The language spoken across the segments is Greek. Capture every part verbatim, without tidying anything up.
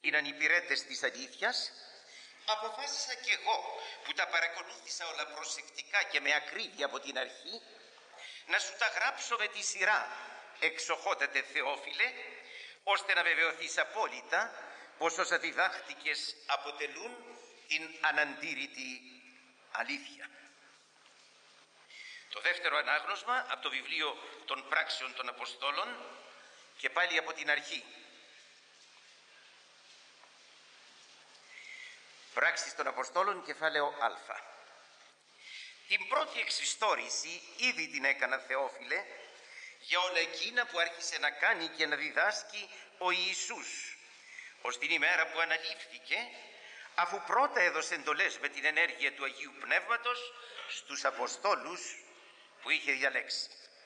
έγιναν υπηρέτες της αλήθειας, αποφάσισα κι εγώ, που τα παρακολούθησα όλα προσεκτικά και με ακρίβεια από την αρχή, να σου τα γράψω με τη σειρά, εξοχότατε Θεόφιλε, ώστε να βεβαιωθείς απόλυτα πως όσα διδάχτηκες αποτελούν την αναντήρητη αλήθεια. Το δεύτερο ανάγνωσμα από το βιβλίο των πράξεων των Αποστόλων και πάλι από την αρχή. Πράξεις των Αποστόλων, κεφάλαιο Α. Την πρώτη εξιστόρηση ήδη την έκανα, Θεόφιλε, για όλα εκείνα που άρχισε να κάνει και να διδάσκει ο Ιησούς, ως την ημέρα που αναλήφθηκε, αφού πρώτα έδωσε εντολές με την ενέργεια του Αγίου Πνεύματος στους Αποστόλους που είχε διαλέξει.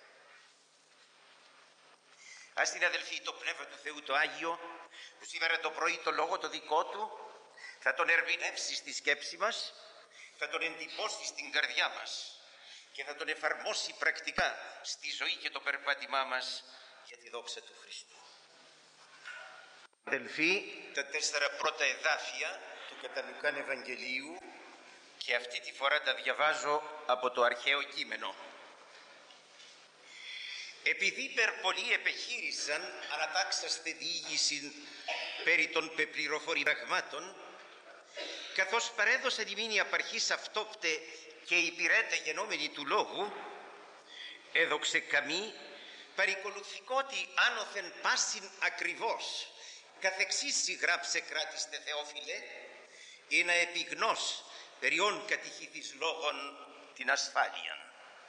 Ας την αδελφοί, το Πνεύμα του Θεού το Άγιο, που σήμερα το πρωί το λόγο το δικό του θα τον ερμηνεύσει στη σκέψη μας, θα τον εντυπώσει στην καρδιά μας και θα τον εφαρμόσει πρακτικά στη ζωή και το περπάτημά μας για τη δόξα του Χριστού. Αδελφοί, τα τέσσερα πρώτα εδάφια του κατά Λουκάν Ευαγγελίου, και αυτή τη φορά τα διαβάζω από το αρχαίο κείμενο. Επειδή υπερπολοί επεχείρησαν ανατάξαστε διήγηση περί των πεπληροφορικών πραγμάτων, καθώς παρέδωσαν η μήνυ απαρχής αυτόπτε και υπηρέτε γενόμενοι του λόγου, έδοξε καμή παρικολουθικότι άνωθεν πάσιν ακριβώς, καθεξής συγγράψε κράτηστε Θεόφιλε, ή να επιγνώς περιών κατηχήθης λόγων την ασφάλειαν.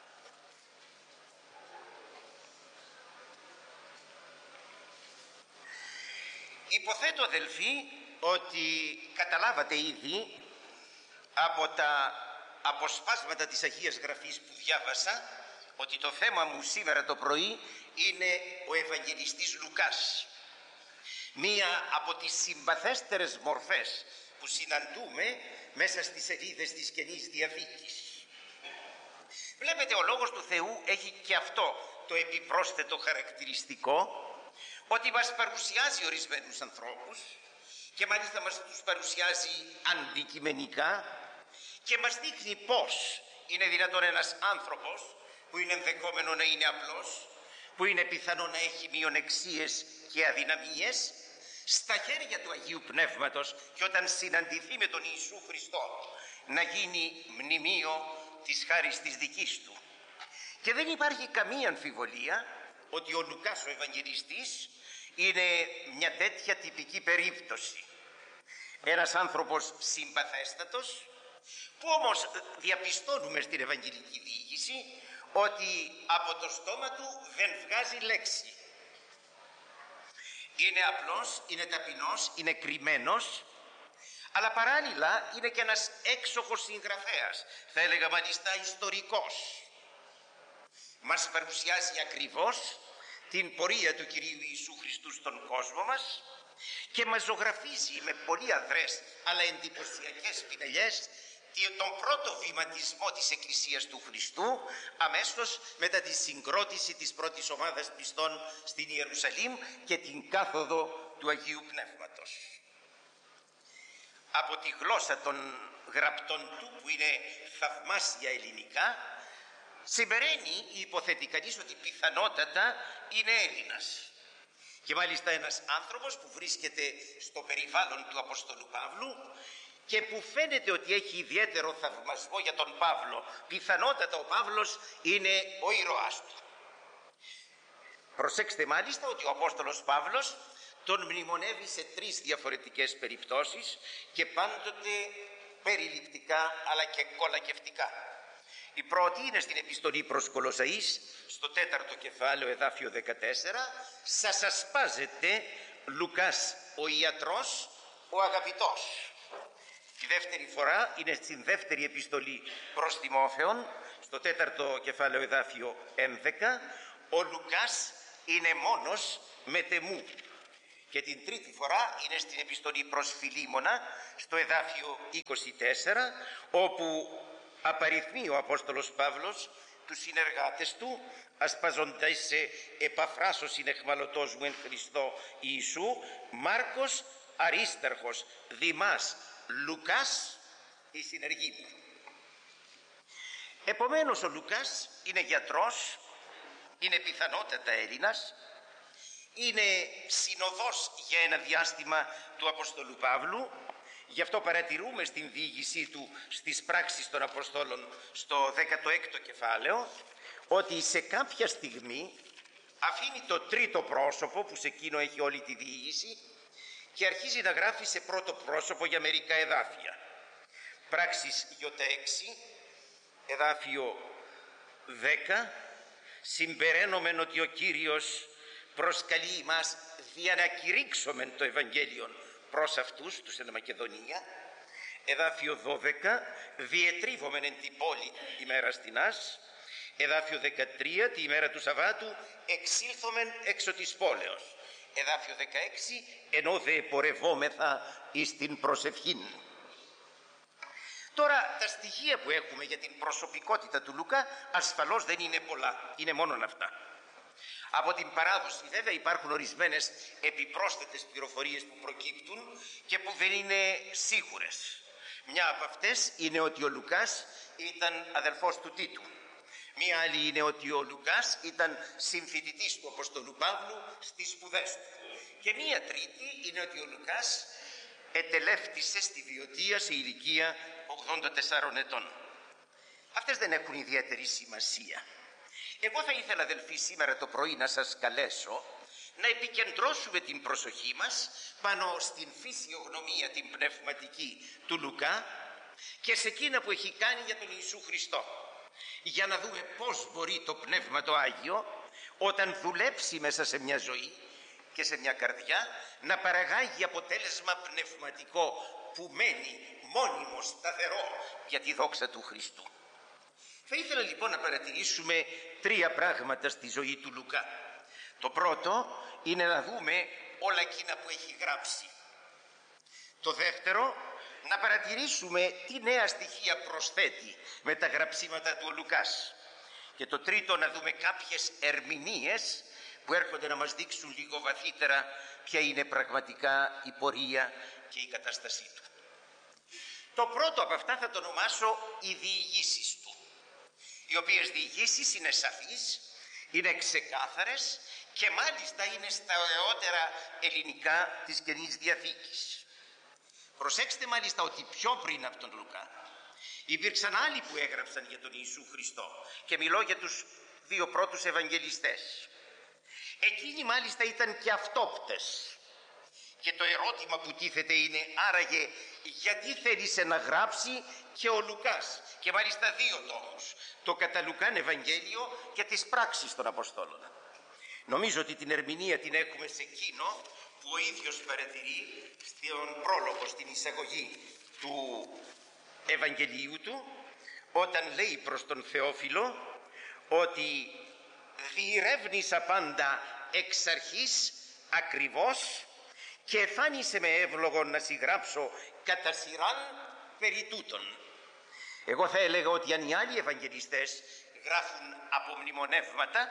Υποθέτω, αδελφοί, ότι καταλάβατε ήδη από τα αποσπάσματα της Αγίας Γραφής που διάβασα ότι το θέμα μου σήμερα το πρωί είναι ο Ευαγγελιστής Λουκάς. Μία από τις συμπαθέστερες μορφές που συναντούμε μέσα στις σελίδες της Καινής Διαθήκης. Βλέπετε, ο Λόγος του Θεού έχει και αυτό το επιπρόσθετο χαρακτηριστικό, ότι μας παρουσιάζει ορισμένους ανθρώπους και μάλιστα μας τους παρουσιάζει αντικειμενικά και μας δείχνει πώς είναι δυνατόν ένας άνθρωπος που είναι ενδεχόμενο να είναι απλός, που είναι πιθανό να έχει μειονεξίες και αδυναμίες, στα χέρια του Αγίου Πνεύματος και όταν συναντηθεί με τον Ιησού Χριστό να γίνει μνημείο της χάρης της δικής του. Και δεν υπάρχει καμία αμφιβολία ότι ο Λουκάς ο Ευαγγελιστής είναι μια τέτοια τυπική περίπτωση. Ένας άνθρωπος συμπαθέστατος, που όμως διαπιστώνουμε στην Ευαγγελική διήγηση ότι από το στόμα του δεν βγάζει λέξη. Είναι απλός, είναι ταπεινός, είναι κρυμμένος, αλλά παράλληλα είναι και ένας έξοχος συγγραφέας, θα έλεγα μάλιστα ιστορικός. Μας παρουσιάζει ακριβώς την πορεία του Κυρίου Ιησού Χριστού στον κόσμο μας και μας ζωγραφίζει με πολύ αδρές αλλά εντυπωσιακές πινελιές τον πρώτο βηματισμό της Εκκλησίας του Χριστού αμέσως μετά τη συγκρότηση της πρώτης ομάδας πιστών στην Ιερουσαλήμ και την κάθοδο του Αγίου Πνεύματος. Από τη γλώσσα των γραπτών του, που είναι θαυμάσια ελληνικά, συμπεραίνει υποθέτει κανείς ότι πιθανότατα είναι Έλληνας. Και μάλιστα ένας άνθρωπος που βρίσκεται στο περιβάλλον του Αποστόλου Παύλου και που φαίνεται ότι έχει ιδιαίτερο θαυμασμό για τον Παύλο. Πιθανότατα ο Παύλος είναι ο ήρωάς του. Προσέξτε μάλιστα ότι ο Απόστολος Παύλος τον μνημονεύει σε τρεις διαφορετικές περιπτώσεις και πάντοτε περιληπτικά αλλά και κολακευτικά. Η πρώτη είναι στην επιστολή προς Κολοσσαείς, στο τέταρτο κεφάλαιο, εδάφιο δεκατέσσερα. Σας ασπάζεται Λουκάς ο ιατρός, ο αγαπητός. Η δεύτερη φορά είναι στην δεύτερη επιστολή προς Τιμόθεον, στο τέταρτο κεφάλαιο, εδάφιο έντεκα. Ο Λουκάς είναι μόνος μετεμού. Και την τρίτη φορά είναι στην επιστολή προς Φιλίμωνα, στο εδάφιο είκοσι τέσσερα, όπου απαριθμεί ο Απόστολος Παύλος τους συνεργάτες του, ασπαζοντές σε Επαφράσος είναι εχμαλωτός μου εν Χριστώ Ιησού, Μάρκος Αρίσταρχος Δημάς Λουκάς η συνεργή μου. Επομένως ο Λουκάς είναι γιατρός, είναι πιθανότατα Έλληνας, είναι συνοδός για ένα διάστημα του Αποστόλου Παύλου. Γι' αυτό παρατηρούμε στην διήγησή του στις πράξεις των Αποστόλων στο δέκατο έκτο κεφάλαιο ότι σε κάποια στιγμή αφήνει το τρίτο πρόσωπο που σε εκείνο έχει όλη τη διήγηση και αρχίζει να γράφει σε πρώτο πρόσωπο για μερικά εδάφια. Πράξεις Ι έξι, εδάφιο δέκα, συμπεραίνομεν ότι ο Κύριος προσκαλεί μας δια να κηρύξομεν το Ευαγγέλιον προς αυτούς, τους εν Μακεδονία. Εδάφιο δώδεκα, διετρίβομεν εν την πόλη ημέρας τινάς. Εδάφιο δεκατρία, τη ημέρα του Σαββάτου εξήλθομεν έξω της πόλεως. Εδάφιο δεκαέξι, ενώ δε πορευόμεθα εις την προσευχήν. Τώρα τα στοιχεία που έχουμε για την προσωπικότητα του Λουκά ασφαλώς δεν είναι πολλά, είναι μόνον αυτά. Από την παράδοση βέβαια υπάρχουν ορισμένες επιπρόσθετες πληροφορίες που προκύπτουν και που δεν είναι σίγουρες. Μια από αυτές είναι ότι ο Λουκάς ήταν αδελφός του Τίτου. Μία άλλη είναι ότι ο Λουκάς ήταν συμφοιτητής του Αποστολού Παύλου στις σπουδές του. Και μία τρίτη είναι ότι ο Λουκάς ετελεύτησε στη Βιωτία σε ηλικία ογδόντα τεσσάρων ετών. Αυτές δεν έχουν ιδιαίτερη σημασία. Εγώ θα ήθελα, αδελφοί, σήμερα το πρωί να σας καλέσω να επικεντρώσουμε την προσοχή μας πάνω στην φυσιογνωμία, την πνευματική του Λουκά και σε εκείνα που έχει κάνει για τον Ιησού Χριστό, για να δούμε πώς μπορεί το Πνεύμα το Άγιο όταν δουλέψει μέσα σε μια ζωή και σε μια καρδιά να παραγάγει αποτέλεσμα πνευματικό που μένει μόνιμο, σταθερό για τη δόξα του Χριστού. Θα ήθελα λοιπόν να παρατηρήσουμε τρία πράγματα στη ζωή του Λουκά. Το πρώτο είναι να δούμε όλα εκείνα που έχει γράψει. Το δεύτερο, να παρατηρήσουμε τι νέα στοιχεία προσθέτει με τα γραψίματα του ο Λουκάς. Και το τρίτο, να δούμε κάποιες ερμηνείες που έρχονται να μας δείξουν λίγο βαθύτερα ποια είναι πραγματικά η πορεία και η κατάστασή του. Το πρώτο από αυτά θα το ονομάσω οι διηγήσεις του, οι οποίες διηγήσεις είναι σαφείς, είναι ξεκάθαρες και μάλιστα είναι στα ωραιότερα ελληνικά της Καινής Διαθήκης. Προσέξτε μάλιστα ότι πιο πριν από τον Λουκά υπήρξαν άλλοι που έγραψαν για τον Ιησού Χριστό και μιλώ για τους δύο πρώτους Ευαγγελιστές. Εκείνοι μάλιστα ήταν και αυτόπτες. Και το ερώτημα που τίθεται είναι άραγε γιατί θέλησε να γράψει και ο Λουκάς και μάλιστα δύο τόμους, το κατά Λουκάν Ευαγγέλιο και τις πράξεις των Αποστόλων. Νομίζω ότι την ερμηνεία την έχουμε σε εκείνο που ο ίδιος παρατηρεί στον πρόλογο, στην εισαγωγή του Ευαγγελίου του, όταν λέει προς τον Θεόφιλο ότι διηρεύνησα πάντα εξ αρχής ακριβώς και εφάνισε με εύλογο να συγγράψω κατά σειράν περί τούτων. Εγώ θα έλεγα ότι αν οι άλλοι Ευαγγελιστές γράφουν από μνημονεύματα,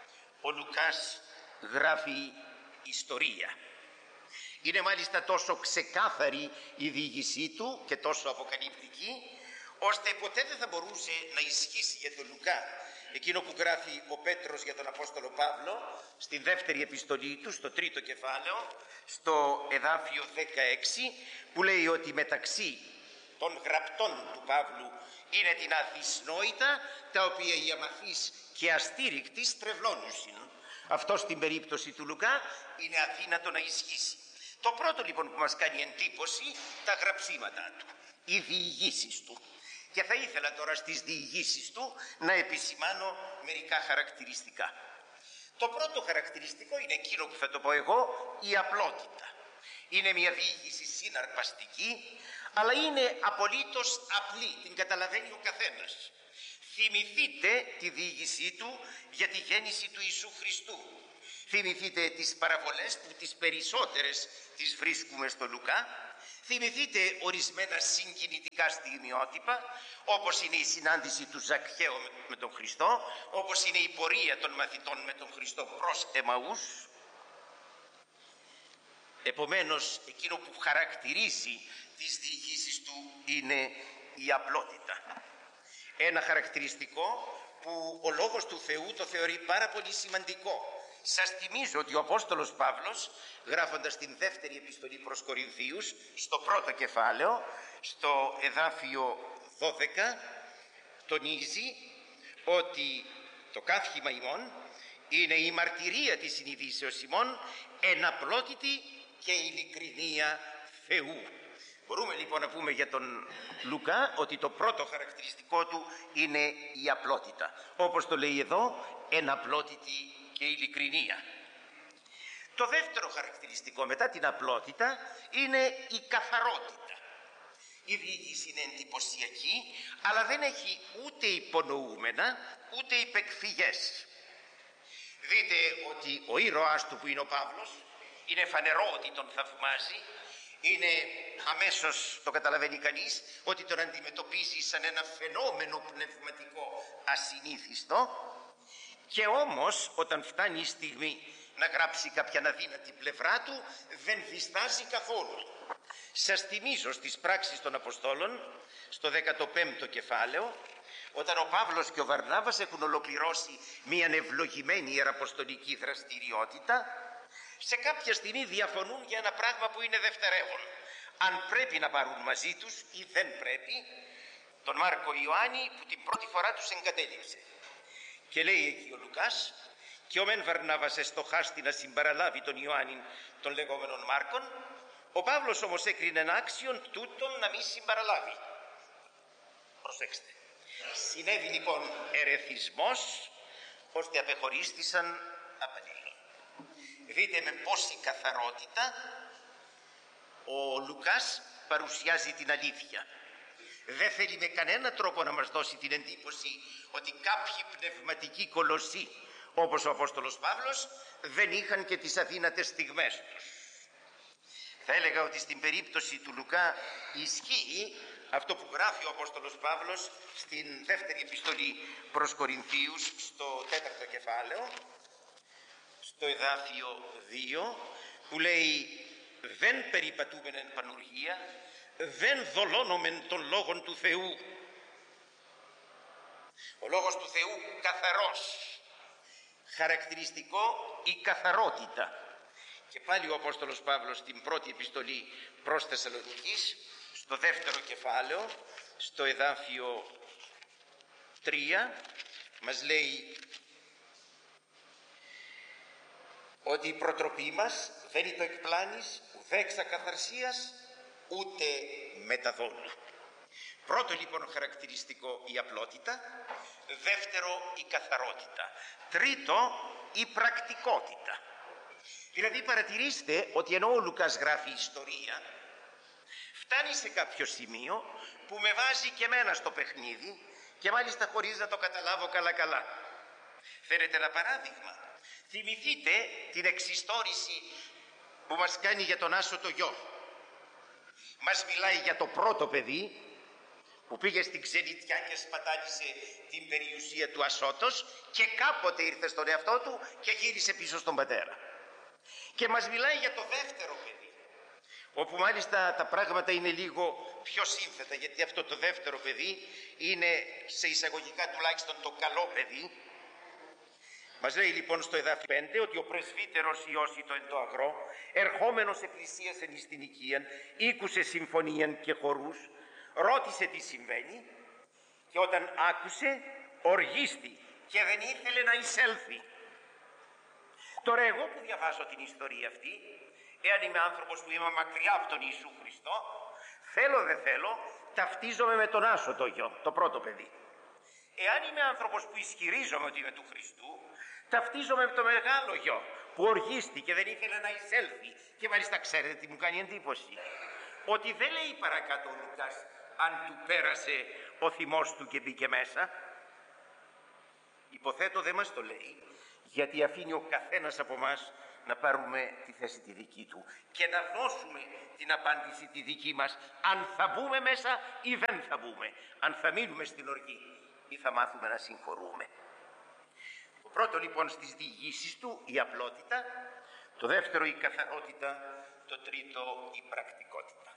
ο Λουκάς γράφει ιστορία. Είναι μάλιστα τόσο ξεκάθαρη η διήγησή του και τόσο αποκαλυπτική, ώστε ποτέ δεν θα μπορούσε να ισχύσει για τον Λουκά εκείνο που γράφει ο Πέτρος για τον Απόστολο Παύλο στην δεύτερη επιστολή του, στο τρίτο κεφάλαιο, στο εδάφιο δεκαέξι, που λέει ότι μεταξύ των γραπτών του Παύλου είναι την αδυσνόητα, τα οποία οι αμαθείς και αστήρικτοι στρεβλώνουσιν. Αυτό στην περίπτωση του Λουκά είναι αδύνατο να ισχύσει. Το πρώτο λοιπόν που μας κάνει εντύπωση, τα γραψίματα του, οι διηγήσεις του. Και θα ήθελα τώρα στις διηγήσεις του να επισημάνω μερικά χαρακτηριστικά. Το πρώτο χαρακτηριστικό είναι εκείνο που θα το πω εγώ, η απλότητα. Είναι μια διήγηση συναρπαστική, αλλά είναι απολύτως απλή, την καταλαβαίνει ο καθένας. Θυμηθείτε τη διήγησή του για τη γέννηση του Ιησού Χριστού. Θυμηθείτε τις παραβολές που τις περισσότερες τις βρίσκουμε στο Λουκά. Θυμηθείτε ορισμένα συγκινητικά στιγμιότυπα, όπως είναι η συνάντηση του Ζακχαίου με τον Χριστό, όπως είναι η πορεία των μαθητών με τον Χριστό προς Εμαούς. Επομένως, εκείνο που χαρακτηρίζει τις διηγήσεις του είναι η απλότητα. Ένα χαρακτηριστικό που ο Λόγος του Θεού το θεωρεί πάρα πολύ σημαντικό. Σας θυμίζω ότι ο Απόστολος Παύλος, γράφοντας την δεύτερη επιστολή προς Κορινθίους, στο πρώτο κεφάλαιο, στο εδάφιο δώδεκα, τονίζει ότι το καύχημα ημών είναι η μαρτυρία της συνειδήσεως ημών, εν απλότητη και ειλικρινία Θεού. Μπορούμε λοιπόν να πούμε για τον Λουκά ότι το πρώτο χαρακτηριστικό του είναι η απλότητα. Όπως το λέει εδώ, εν απλότητη και ειλικρινία. Το δεύτερο χαρακτηριστικό μετά την απλότητα είναι η καθαρότητα. Η διήγηση είναι εντυπωσιακή, αλλά δεν έχει ούτε υπονοούμενα ούτε υπεκφυγές. Δείτε ότι ο ήρωάς του που είναι ο Παύλος, είναι φανερό ότι τον θαυμάζει, είναι αμέσως, το καταλαβαίνει κανείς, ότι τον αντιμετωπίζει σαν ένα φαινόμενο πνευματικό ασυνήθιστο, και όμως όταν φτάνει η στιγμή να γράψει κάποια αδύνατη πλευρά του, δεν διστάζει καθόλου. Σας θυμίζω στις πράξεις των Αποστόλων, στο δέκατο πέμπτο κεφάλαιο, όταν ο Παύλος και ο Βαρνάβας έχουν ολοκληρώσει μια ευλογημένη ιεραποστολική δραστηριότητα, σε κάποια στιγμή διαφωνούν για ένα πράγμα που είναι δευτερεύον. Αν πρέπει να πάρουν μαζί τους ή δεν πρέπει τον Μάρκο Ιωάννη που την πρώτη φορά τους εγκατέλειψε. Και λέει εκεί ο Λουκάς, και ο μεν Βαρνάβας εστοχάστη να συμπαραλάβει τον Ιωάννη των λεγόμενων Μάρκων, ο Παύλος όμως έκρινε άξιον τούτον να μην συμπαραλάβει. Προσέξτε. Συνέβη λοιπόν ερεθισμός, ώστε απεχωρίστησαν απανήλων. Δείτε με πόση καθαρότητα ο Λουκάς παρουσιάζει την αλήθεια. Δεν θέλει με κανένα τρόπο να μας δώσει την εντύπωση ότι κάποιοι πνευματικοί κολοσσοί, όπως ο Απόστολος Παύλος, δεν είχαν και τις αδύνατες στιγμές τους. Θα έλεγα ότι στην περίπτωση του Λουκά ισχύει αυτό που γράφει ο Απόστολος Παύλος στην δεύτερη επιστολή προς Κορινθίους, στο τέταρτο κεφάλαιο, στο εδάφιο δύο, που λέει «Δεν περιπατούμεν εν πανουργία, δεν δολώνομεν των λόγων του Θεού». Ο λόγος του Θεού καθαρός, χαρακτηριστικό η καθαρότητα. Και πάλι ο Απόστολος Παύλος στην πρώτη επιστολή προς Θεσσαλονικής, στο δεύτερο κεφάλαιο, στο εδάφιο τρία, μας λέει ότι η προτροπή μας δεν είναι το εκπλάνης ουδέ εξακαθαρσίας ούτε μεταδόλου. Πρώτο λοιπόν χαρακτηριστικό η απλότητα, δεύτερο η καθαρότητα, τρίτο η πρακτικότητα. Δηλαδή παρατηρήστε ότι ενώ ο Λουκάς γράφει ιστορία, φτάνει σε κάποιο σημείο που με βάζει και εμένα στο παιχνίδι και μάλιστα χωρίς να το καταλάβω καλά καλά. Θέλετε ένα παράδειγμα? Θυμηθείτε την εξιστόρηση που μας κάνει για τον Άσο το γιο. Μας μιλάει για το πρώτο παιδί που πήγε στην ξενιτιά και σπατάλησε την περιουσία του Ασώτος και κάποτε ήρθε στον εαυτό του και γύρισε πίσω στον πατέρα. Και μας μιλάει για το δεύτερο παιδί, όπου μάλιστα τα πράγματα είναι λίγο πιο σύνθετα, γιατί αυτό το δεύτερο παιδί είναι σε εισαγωγικά τουλάχιστον το καλό παιδί. Μας λέει λοιπόν στο εδάφιο πέντε ότι ο πρεσβύτερος Ιώσιτο εν το αγρό, ερχόμενος εκκλησίας εν εις την οικίαν, ήκουσε συμφωνίαν και χορούς, ρώτησε τι συμβαίνει και όταν άκουσε οργίστη και δεν ήθελε να εισέλθει. Τώρα εγώ που διαβάζω την ιστορία αυτή, εάν είμαι άνθρωπος που είμαι μακριά από τον Ιησού Χριστό, θέλω δεν θέλω, ταυτίζομαι με τον Άσο το γιο, το πρώτο παιδί. Εάν είμαι άνθρωπος που ισχυρίζομαι ότι είμαι του Χριστού, ταυτίζομαι με το μεγάλο γιο που οργίστηκε και δεν ήθελε να εισέλθει. Και μάλιστα ξέρετε τι μου κάνει εντύπωση? Ότι δεν λέει παρακάτω ο Λουκάς αν του πέρασε ο θυμός του και μπήκε μέσα. Υποθέτω δεν μας το λέει, γιατί αφήνει ο καθένας από μας να πάρουμε τη θέση τη δική του και να δώσουμε την απάντηση τη δική μας, αν θα μπούμε μέσα ή δεν θα μπούμε, αν θα μείνουμε στην οργή ή θα μάθουμε να συγχωρούμε. Το πρώτο λοιπόν στις διηγήσεις του η απλότητα, το δεύτερο η καθαρότητα, το τρίτο η πρακτικότητα.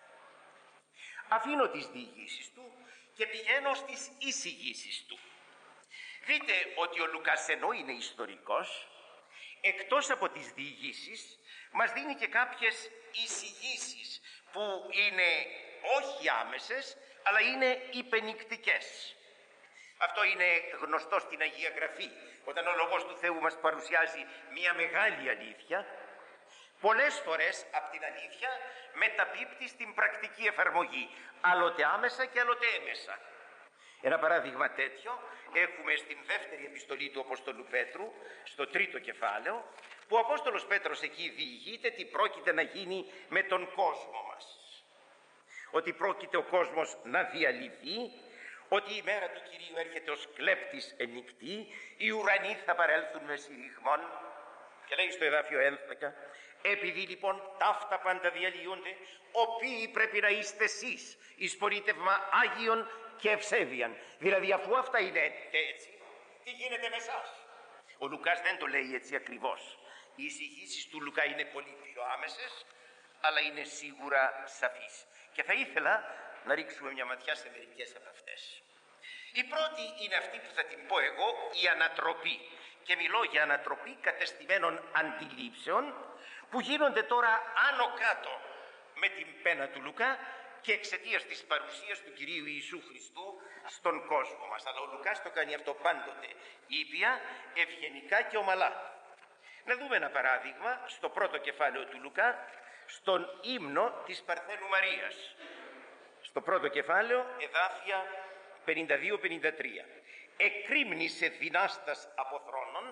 Αφήνω τις διηγήσεις του και πηγαίνω στις εισηγήσεις του. Δείτε ότι ο Λουκάς, ενώ είναι ιστορικός, εκτός από τις διηγήσεις μας δίνει και κάποιες εισηγήσεις που είναι όχι άμεσες, αλλά είναι υπενικτικές. Αυτό είναι γνωστό στην Αγία Γραφή. Όταν ο Λόγος του Θεού μας παρουσιάζει μια μεγάλη αλήθεια, πολλές φορές από την αλήθεια μεταπίπτει στην πρακτική εφαρμογή, άλλοτε άμεσα και άλλοτε έμεσα. Ένα παράδειγμα τέτοιο έχουμε στην δεύτερη επιστολή του Αποστόλου Πέτρου, στο τρίτο κεφάλαιο, που ο Απόστολος Πέτρος εκεί διηγείται τι πρόκειται να γίνει με τον κόσμο μας. Ότι πρόκειται ο κόσμος να διαλυθεί, ότι η μέρα του Κυρίου έρχεται ως κλέπτης ενικτή, οι ουρανοί θα παρέλθουν με συρριγμόν. Και λέει στο εδάφιο έντεκα, επειδή λοιπόν ταύτα πάντα διαλύονται, οποίοι πρέπει να είστε εσείς εις πολίτευμα Άγιον και ευσέβιαν. Δηλαδή, αφού αυτά είναι έτσι, τι γίνεται με εσάς? Ο Λουκάς δεν το λέει έτσι ακριβώς. Οι εισηγήσεις του Λουκά είναι πολύ πιο άμεσες, αλλά είναι σίγουρα σαφείς. Και θα ήθελα να ρίξουμε μια ματιά σε μερικές από αυτές. Η πρώτη είναι αυτή που θα την πω εγώ, η ανατροπή. Και μιλώ για ανατροπή κατεστημένων αντιλήψεων που γίνονται τώρα άνω κάτω με την πένα του Λουκά και εξαιτίας της παρουσίας του Κυρίου Ιησού Χριστού στον κόσμο μας. Αλλά ο Λουκάς το κάνει αυτό πάντοτε ήπια, ευγενικά και ομαλά. Να δούμε ένα παράδειγμα στο πρώτο κεφάλαιο του Λουκά, στον ύμνο της Παρθένου Μαρίας. Στο πρώτο κεφάλαιο, εδάφια πενήντα δύο πενήντα τρία. Εκρήμνησε δυνάστας από θρόνων,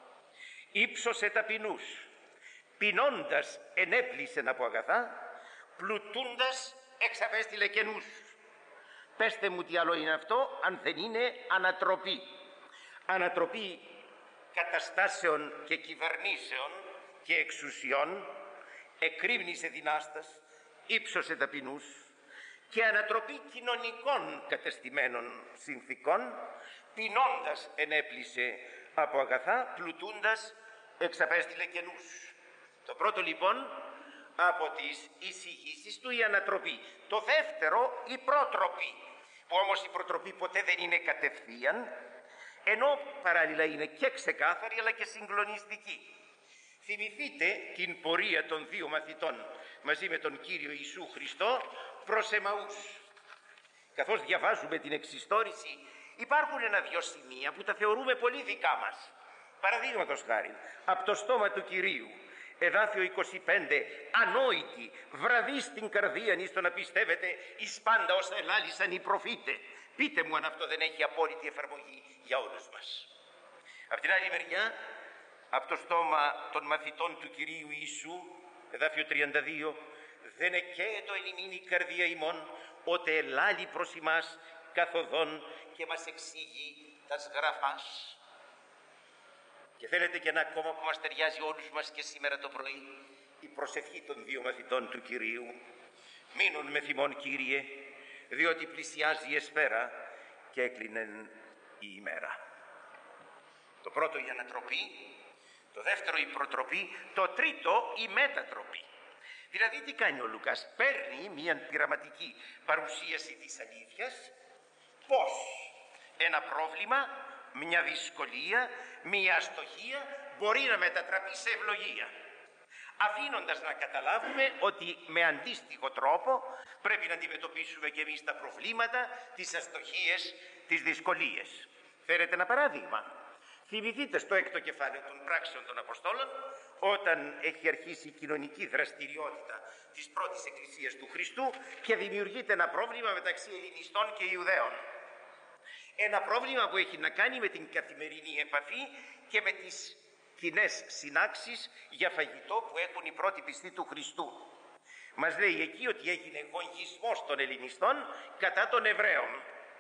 ύψωσε ταπεινούς, πεινώντας ενέπλησεν από αγαθά, πλουτούντας εξαπέστειλε καινούς. Πέστε μου τι άλλο είναι αυτό, αν δεν είναι ανατροπή. Ανατροπή καταστάσεων και κυβερνήσεων και εξουσιών, εκρήμνησε δυνάστας, ύψωσε ταπεινούς, και ανατροπή κοινωνικών κατεστημένων συνθήκων, πεινώντας ενέπλησε από αγαθά, πλουτούντας εξαπέστειλε καινούς. Το πρώτο λοιπόν από τις εισηγήσεις του η ανατροπή. Το δεύτερο η πρότροπη, που όμως η προτροπή ποτέ δεν είναι κατευθείαν, ενώ παράλληλα είναι και ξεκάθαρη αλλά και συγκλονιστική. Θυμηθείτε την πορεία των δύο μαθητών μαζί με τον Κύριο Ιησού Χριστό προς Εμαούς. Καθώς διαβάζουμε την εξιστόρηση, υπάρχουν ένα-δυο σημεία που τα θεωρούμε πολύ δικά μας. Παραδείγματος χάρη, από το στόμα του Κυρίου, εδάφιο είκοσι πέντε, ανόητοι, βραδύ στην καρδία εις το να πιστεύετε εις πάντα όσα ελάλησαν οι προφήτε. Πείτε μου αν αυτό δεν έχει απόλυτη εφαρμογή για όλους μας. Απ' την άλλη μεριά, από το στόμα των μαθητών του Κυρίου Ιησού, εδάφιο τριάντα δύο, δεν εκαίετο ελιμήν η καρδία ημών, ότε ελάλει προς ημάς καθοδόν και μας εξήγει τας γραφάς. Και θέλετε και ένα ακόμα που μας ταιριάζει όλους μας και σήμερα το πρωί, η προσευχή των δύο μαθητών του Κυρίου. Μείνουν με θυμόν, Κύριε, διότι πλησιάζει η εσπέρα και έκλεινεν η ημέρα. Το πρώτο η ανατροπή, το δεύτερο η προτροπή, το τρίτο η μετατροπή. Δηλαδή τι κάνει ο Λουκάς? Παίρνει μια πειραματική παρουσίαση της αλήθειας, πώς ένα πρόβλημα, μια δυσκολία, μια αστοχία μπορεί να μετατραπεί σε ευλογία, αφήνοντας να καταλάβουμε ότι με αντίστοιχο τρόπο πρέπει να αντιμετωπίσουμε και εμείς τα προβλήματα, τις αστοχίες, τις δυσκολίες. Φέρετε ένα παράδειγμα. Θυμηθείτε στο έκτο κεφάλαιο των πράξεων των Αποστόλων, όταν έχει αρχίσει η κοινωνική δραστηριότητα της πρώτης εκκλησίας του Χριστού και δημιουργείται ένα πρόβλημα μεταξύ Ελληνιστών και Ιουδαίων. Ένα πρόβλημα που έχει να κάνει με την καθημερινή επαφή και με τις κοινές συνάξεις για φαγητό που έχουν οι πρώτοι πιστοί του Χριστού. Μας λέει εκεί ότι έγινε γονγισμός των Ελληνιστών κατά των Εβραίων.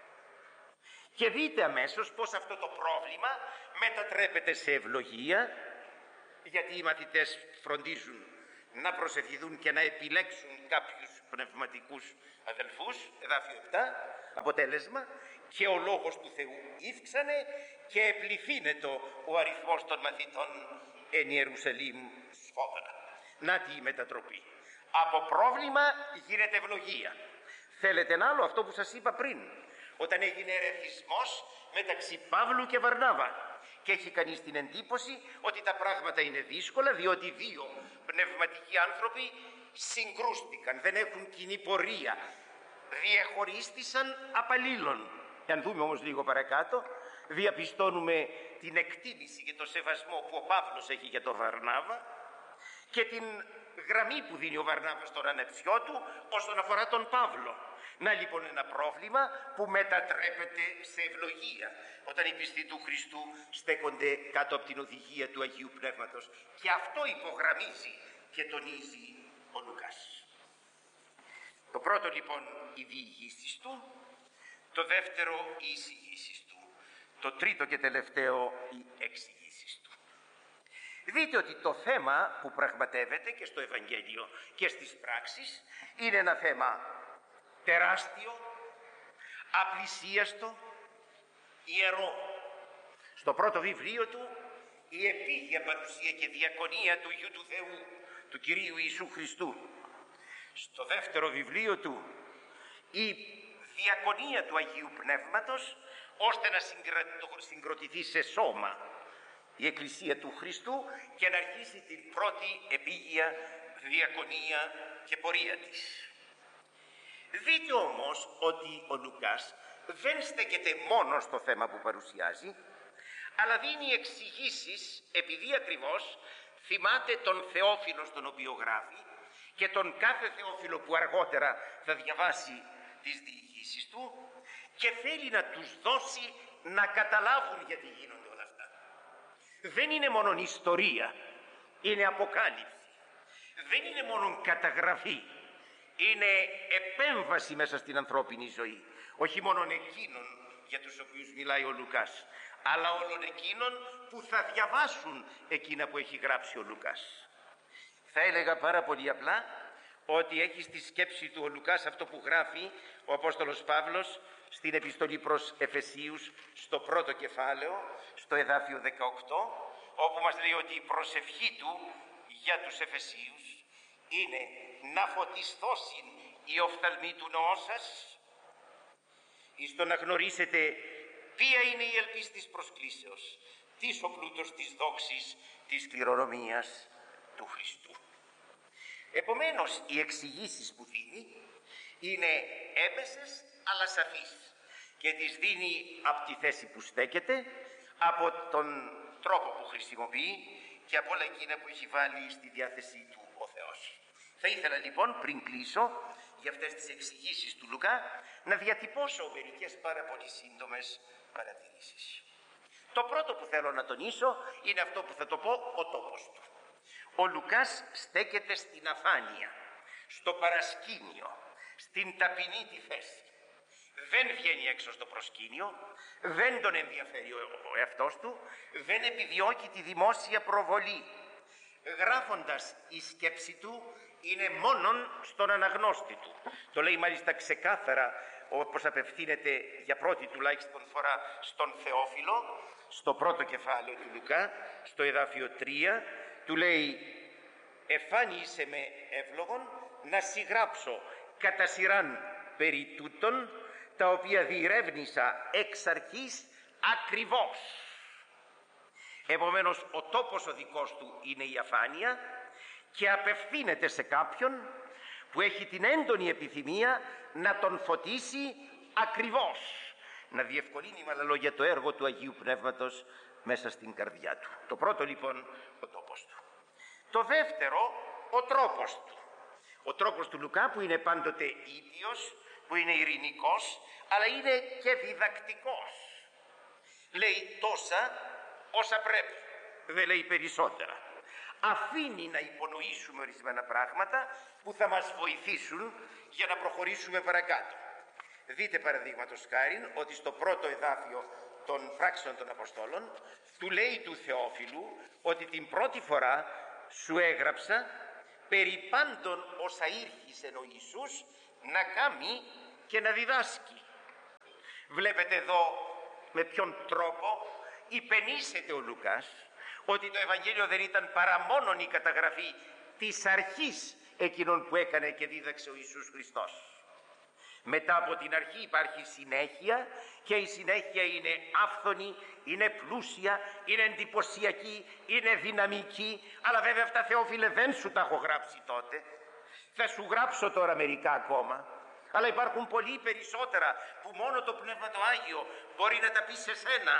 Και δείτε αμέσως πως αυτό το πρόβλημα μετατρέπεται σε ευλογία, γιατί οι μαθητές φροντίζουν να προσευχηθούν και να επιλέξουν κάποιους πνευματικούς αδελφούς, εδάφιο επτά, αποτέλεσμα, και ο Λόγος του Θεού ύφξανε και επληθύνετο ο αριθμός των μαθητών εν Ιερουσαλήμ σφόδρα. Να τη η μετατροπή. Από πρόβλημα γίνεται ευλογία. Θέλετε ένα άλλο, αυτό που σας είπα πριν, όταν έγινε ερεθισμός μεταξύ Παύλου και Βαρνάβα και έχει κανείς την εντύπωση ότι τα πράγματα είναι δύσκολα, διότι δύο πνευματικοί άνθρωποι συγκρούστηκαν, δεν έχουν κοινή πορεία, διαχωρίστησαν απαλλήλων. Αν δούμε όμως λίγο παρακάτω, διαπιστώνουμε την εκτίμηση και το σεβασμό που ο Παύλος έχει για τον Βαρνάβα και την γραμμή που δίνει ο Βαρνάβας στον ανεψιό του όσον αφορά τον Παύλο. Να λοιπόν ένα πρόβλημα που μετατρέπεται σε ευλογία όταν οι πιστοί του Χριστού στέκονται κάτω από την οδηγία του Αγίου Πνεύματος. Και αυτό υπογραμμίζει και τονίζει ο Λουκάς. Το πρώτο λοιπόν οι διηγήσεις του, το δεύτερο οι εισηγήσεις του, το τρίτο και τελευταίο οι εξηγήσεις του. Δείτε ότι το θέμα που πραγματεύεται και στο Ευαγγέλιο και στις πράξεις είναι ένα θέμα τεράστιο, απλησίαστο, ιερό. Στο πρώτο βιβλίο του η επίγεια παρουσία και διακονία του Υιού του Θεού, του Κυρίου Ιησού Χριστού. Στο δεύτερο βιβλίο του η διακονία του Αγίου Πνεύματος, ώστε να συγκροτηθεί σε σώμα η Εκκλησία του Χριστού και να αρχίσει την πρώτη επίγεια διακονία και πορεία της. Δείτε όμως ότι ο Λουκάς δεν στέκεται μόνο στο θέμα που παρουσιάζει, αλλά δίνει εξηγήσεις επειδή ακριβώς θυμάται τον Θεόφιλο στον οποίο γράφει και τον κάθε Θεόφιλο που αργότερα θα διαβάσει τις διηγήσεις του και θέλει να τους δώσει να καταλάβουν γιατί γίνονται όλα αυτά. Δεν είναι μόνο ιστορία, είναι αποκάλυψη. Δεν είναι μόνο καταγραφή, είναι επέμβαση μέσα στην ανθρώπινη ζωή. Όχι μόνο εκείνων για τους οποίους μιλάει ο Λουκάς, αλλά όλων εκείνων που θα διαβάσουν εκείνα που έχει γράψει ο Λουκάς. Θα έλεγα πάρα πολύ απλά ότι έχει στη σκέψη του ο Λουκάς αυτό που γράφει ο Απόστολος Παύλος στην επιστολή προς Εφεσίους στο πρώτο κεφάλαιο, στο εδάφιο δεκαοκτώ, όπου μας λέει ότι η προσευχή του για τους Εφεσίους είναι να φωτισθώσουν οι οφθαλμοί του νόου σας, εις το να γνωρίσετε ποια είναι η ελπίς της προσκλήσεως, τις ο πλούτος της δόξης της κληρονομίας του Χριστού. Επομένως οι εξηγήσεις που δίνει είναι έμεσες αλλά σαφείς και τις δίνει από τη θέση που στέκεται, από τον τρόπο που χρησιμοποιεί και από όλα εκείνα που έχει βάλει στη διάθεσή του ο Θεός. Θα ήθελα λοιπόν πριν κλείσω για αυτές τις εξηγήσεις του Λουκά να διατυπώσω μερικές πάρα πολύ σύντομες παρατηρήσεις. Το πρώτο που θέλω να τονίσω είναι αυτό που θα το πω, ο τόπος του. Ο Λουκάς στέκεται στην αφάνεια, στο παρασκήνιο, στην ταπεινή τη θέση. Δεν βγαίνει έξω στο προσκήνιο, δεν τον ενδιαφέρει ο εαυτός του, δεν επιδιώκει τη δημόσια προβολή. Γράφοντας η σκέψη του είναι μόνον στον αναγνώστη του. Το λέει μάλιστα ξεκάθαρα όπως απευθύνεται για πρώτη τουλάχιστον φορά στον Θεόφιλο, στο πρώτο κεφάλαιο του Λουκά, στο εδάφιο τρία, του λέει «Εφάνισε με εύλογον να συγγράψω κατά σειράν περί τούτων, τα οποία διερεύνησα εξ αρχής ακριβώς». Επομένως ο τόπος ο δικός του είναι η αφάνεια και απευθύνεται σε κάποιον που έχει την έντονη επιθυμία να τον φωτίσει ακριβώς, να διευκολύνει με άλλα λόγια το έργο του Αγίου Πνεύματος μέσα στην καρδιά του. Το πρώτο λοιπόν ο τόπος του. Το δεύτερο ο τρόπος του. Ο τρόπος του Λουκά που είναι πάντοτε ίδιος, που είναι ειρηνικός, αλλά είναι και διδακτικός. Λέει τόσα όσα πρέπει, δεν λέει περισσότερα. Αφήνει να υπονοήσουμε ορισμένα πράγματα που θα μας βοηθήσουν για να προχωρήσουμε παρακάτω. Δείτε παραδείγματος χάριν ότι στο πρώτο εδάφιο των πράξεων των Αποστόλων του λέει του Θεόφιλου ότι την πρώτη φορά σου έγραψα περί πάντων όσα ήρχισεν ο Ιησούς να κάνει και να διδάσκει. Βλέπετε εδώ με ποιον τρόπο υπενήσεται ο Λουκάς ότι το Ευαγγέλιο δεν ήταν παρά μόνον η καταγραφή της αρχής εκείνον που έκανε και δίδαξε ο Ιησούς Χριστός. Μετά από την αρχή υπάρχει συνέχεια και η συνέχεια είναι άφθονη, είναι πλούσια, είναι εντυπωσιακή, είναι δυναμική, αλλά βέβαια αυτά, Θεόφιλε, δεν σου τα έχω γράψει τότε. Θα σου γράψω τώρα μερικά ακόμα, αλλά υπάρχουν πολύ περισσότερα που μόνο το Πνεύμα το Άγιο μπορεί να τα πει σε σένα.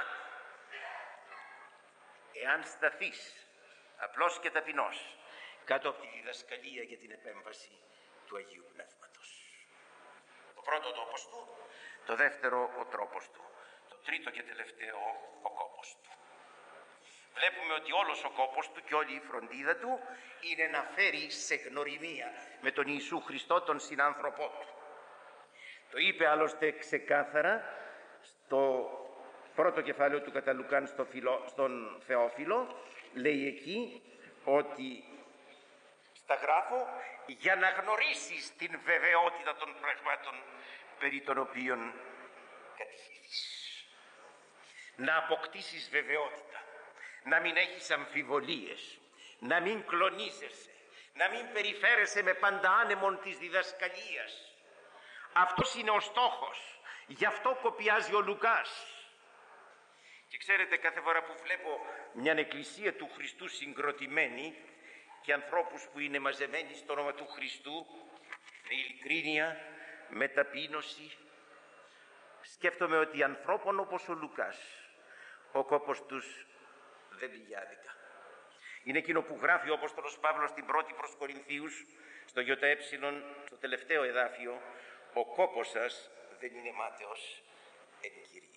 Εάν σταθείς απλώς και ταπεινός κάτω από τη διδασκαλία και την επέμβαση του Αγίου Πνεύματος. Το πρώτο, ο τόπος του; Το δεύτερο, ο τρόπος του; Το τρίτο και τελευταίο, ο κόπος του. Βλέπουμε ότι όλος ο κόπος του και όλη η φροντίδα του είναι να φέρει σε γνωριμία με τον Ιησού Χριστό, τον συνάνθρωπό του. Το είπε άλλωστε ξεκάθαρα στο πρώτο κεφάλαιο του κατά Λουκάν στο φιλο, στον Θεόφιλο, λέει εκεί ότι στα γράφω για να γνωρίσεις την βεβαιότητα των πραγμάτων περί των οποίων κατηχήθης. Να αποκτήσεις βεβαιότητα, να μην έχεις αμφιβολίες, να μην κλονίζεσαι, να μην περιφέρεσαι με πάντα άνεμον της διδασκαλίας. Αυτός είναι ο στόχος, γι' αυτό κοπιάζει ο Λουκάς. Και ξέρετε, κάθε φορά που βλέπω μια εκκλησία του Χριστού συγκροτημένη και ανθρώπους που είναι μαζεμένοι στο όνομα του Χριστού με ειλικρίνεια, με ταπείνωση, σκέφτομαι ότι ανθρώπων όπως ο Λουκάς ο κόπος τους δεν πήγε άδικα. Είναι εκείνο που γράφει ο Απόστολος Παύλος στην πρώτη προς Κορινθίους στο ΙΕ, στο τελευταίο εδάφιο, ο κόπος σας δεν είναι μάταιος εν Κυρίω.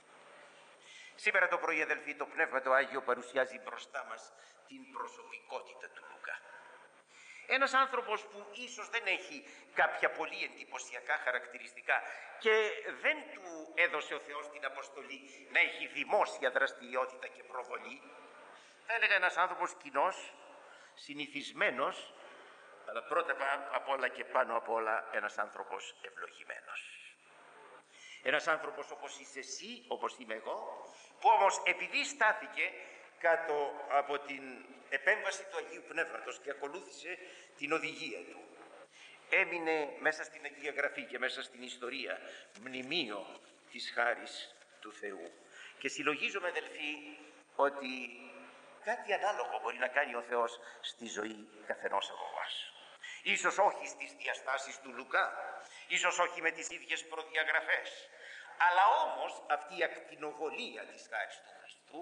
Σήμερα το πρωί, αδελφοί, το Πνεύμα το Άγιο παρουσιάζει μπροστά μας την προσωπικότητα του Λουκά. Ένας άνθρωπος που ίσως δεν έχει κάποια πολύ εντυπωσιακά χαρακτηριστικά και δεν του έδωσε ο Θεός την αποστολή να έχει δημόσια δραστηριότητα και προβολή. Θα έλεγα ένας άνθρωπος κοινός, συνηθισμένος, αλλά πρώτα απ' όλα και πάνω απ' όλα ένας άνθρωπος ευλογημένος. Ένας άνθρωπος όπως είσαι εσύ, όπως είμαι εγώ, που όμως επειδή στάθηκε κάτω από την επέμβαση του Αγίου Πνεύματος και ακολούθησε την οδηγία του, έμεινε μέσα στην Αγία Γραφή και μέσα στην ιστορία μνημείο της χάρις του Θεού. Και συλλογίζομαι, αδελφοί, ότι κάτι ανάλογο μπορεί να κάνει ο Θεός στη ζωή καθενός από εμάς. Ίσως όχι στις διαστάσεις του Λουκά, ίσως όχι με τις ίδιες προδιαγραφές, αλλά όμως αυτή η ακτινοβολία της χάρις του Χριστού,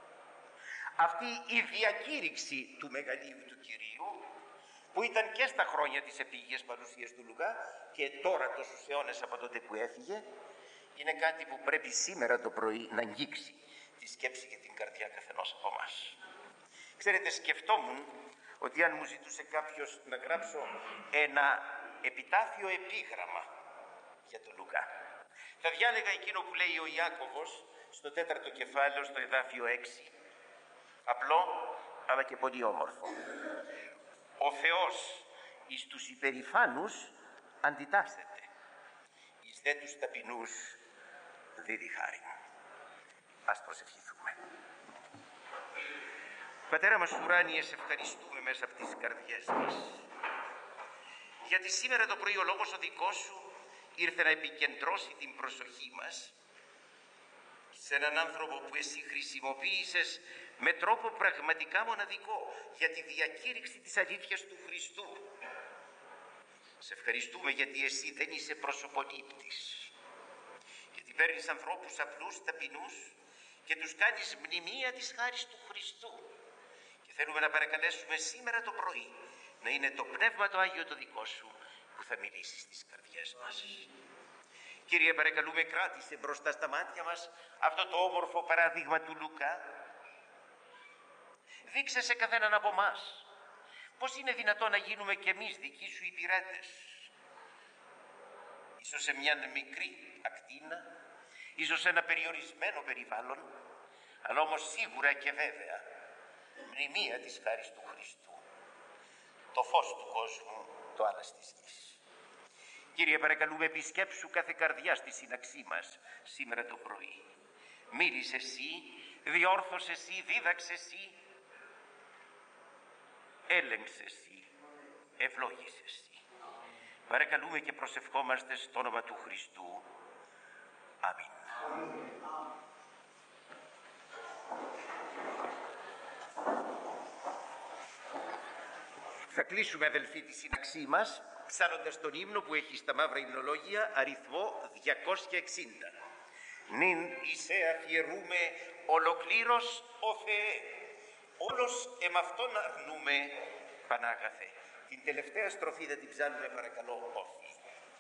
αυτή η διακήρυξη του μεγαλείου του Κυρίου, που ήταν και στα χρόνια της επίγειας παρουσίας του Λουκά και τώρα τόσους αιώνες από τότε που έφυγε, είναι κάτι που πρέπει σήμερα το πρωί να αγγίξει τη σκέψη και την καρδιά καθενός από εμάς. Ξέρετε, σκεφτόμουν ότι αν μου ζητούσε κάποιος να γράψω ένα επιτάφιο επίγραμμα για τον Λουκά, θα διάλεγα εκείνο που λέει ο Ιάκωβος στο τέταρτο κεφάλαιο, στο εδάφιο έξι. Απλό, αλλά και πολύ όμορφο. Ο Θεός εις τους υπερηφάνους αντιτάσσεται, εις δε τους ταπεινούς δίδει χάριν. Ας προσευχηθούμε. Πατέρα μας ουράνιε, σε ευχαριστούμε μέσα από τις καρδιές μας, γιατί σήμερα το πρωί ο λόγος ο δικός σου ήρθε να επικεντρώσει την προσοχή μας σε έναν άνθρωπο που εσύ χρησιμοποίησες με τρόπο πραγματικά μοναδικό για τη διακήρυξη της αλήθειας του Χριστού. Σε ευχαριστούμε γιατί εσύ δεν είσαι προσωπολήπτης, γιατί παίρνεις ανθρώπους απλούς, ταπεινούς και τους κάνεις μνημεία της χάρης του Χριστού. Και θέλουμε να παρακαλέσουμε σήμερα το πρωί να είναι το Πνεύμα το Άγιο το δικό σου που θα μιλήσει στις καρδιές μας. Κύριε, παρακαλούμε, κράτησε μπροστά στα μάτια μας αυτό το όμορφο παράδειγμα του Λουκά. Δείξε σε καθέναν από εμάς πώς είναι δυνατόν να γίνουμε κι εμείς δικοί σου υπηρέτες. Ίσως σε μια μικρή ακτίνα, ίσως σε ένα περιορισμένο περιβάλλον, αλλά όμως σίγουρα και βέβαια μνημεία της χάρης του Χριστού, το φως του κόσμου, το άλλας της γης. Κύριε, παρακαλούμε, επισκέψου κάθε καρδιά στη σύναξή μας σήμερα το πρωί. Μίλησε εσύ, διόρθωσε εσύ, δίδαξε εσύ, έλεγξε εσύ, ευλόγησες. Παρακαλούμε και προσευχόμαστε στο όνομα του Χριστού. Αμήν. Θα κλείσουμε, αδελφοί, τη σύναξή μας ψάλλοντας τον ύμνο που έχει στα μαύρα υμνολόγια αριθμό διακόσια εξήντα. Νυν εισέ αφιερούμε ολοκλήρως ο Θεέ, όλος εμαυτόν αρνούμε Πανάγαθε. Την τελευταία στροφή θα την ψάλουμε παρακαλώ όχι.